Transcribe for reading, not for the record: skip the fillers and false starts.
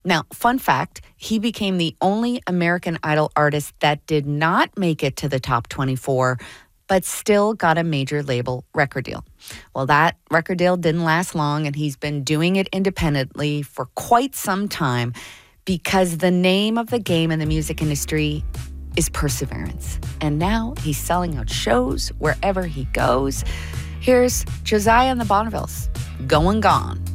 Now, fun fact, he became the only American Idol artist that did not make it to the top 24, but still got a major label record deal. Well, that record deal didn't last long, and he's been doing it independently for quite some time because the name of the game in the music industry is perseverance. And now he's selling out shows wherever he goes. Here's Josiah and the Bonnevilles, Going Gone.